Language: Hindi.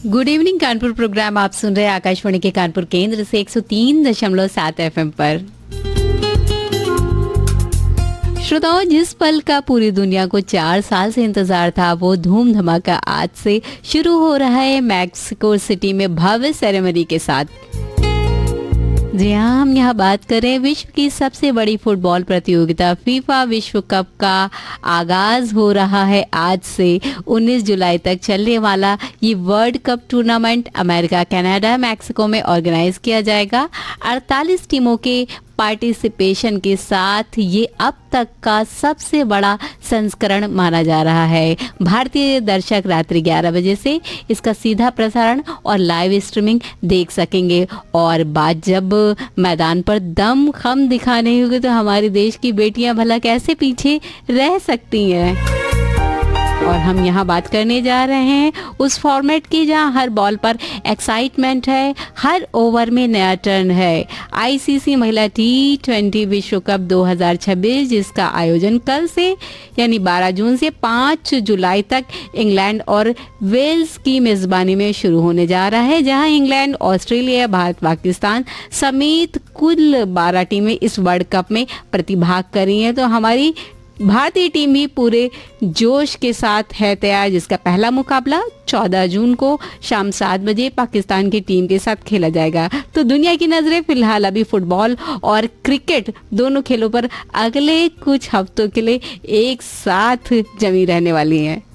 गुड इवनिंग कानपुर प्रोग्राम आप सुन रहे हैं आकाशवाणी के कानपुर केंद्र से 103.7 एफएम पर। श्रोताओं, जिस पल का पूरी दुनिया को 4 साल से इंतजार था, वो धूम धमाका आज से शुरू हो रहा है मैक्सिको सिटी में भव्य सेरेमनी के साथ। जी हाँ, हम यहाँ बात करें विश्व की सबसे बड़ी फुटबॉल प्रतियोगिता फीफा विश्व कप का आगाज हो रहा है आज से 19 जुलाई तक चलने वाला ये world cup tournament America, Canada, Mexico में ऑर्गेनाइज किया जाएगा। 48 टीमों के पार्टिसिपेशन के साथ ये अब तक का सबसे बड़ा संस्करण माना जा रहा है। भारतीय दर्शक रात्रि 11 बजे से इसका सीधा प्रसारण और लाइव स्ट्रीमिंग देख सकेंगे। और बात जब मैदान पर दम खम दिखाने होगी तो हमारे देश की बेटियां भला कैसे पीछे रह सकती हैं। और हम यहाँ बात करने जा रहे हैं उस फॉर्मेट की जहाँ हर बॉल पर एक्साइटमेंट है, हर ओवर में नया टर्न है। आईसीसी महिला T20 विश्व कप 2026 जिसका आयोजन कल से यानी 12 जून से 5 जुलाई तक इंग्लैंड और वेल्स की मेजबानी में शुरू होने जा रहा है, जहाँ इंग्लैंड, ऑस्ट्रेलिया, भारत, पाकिस्तान समेत कुल 12 टीमें इस वर्ल्ड कप में प्रतिभाग कर रही हैं। तो हमारी भारतीय टीम भी पूरे जोश के साथ है तैयार, जिसका पहला मुकाबला 14 जून को शाम 7 बजे पाकिस्तान की टीम के साथ खेला जाएगा। तो दुनिया की नजरें फिलहाल अभी फुटबॉल और क्रिकेट दोनों खेलों पर अगले कुछ हफ्तों के लिए एक साथ जमी रहने वाली हैं।